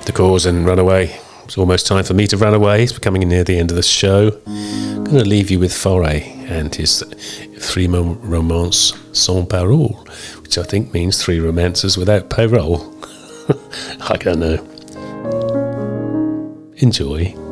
the cause and run away. It's almost time for me to run away. It's becoming near the end of the show. I'm going to leave you with Fauré and his 3 romances sans parole, which I think means 3 romances without parole. I don't know. Enjoy.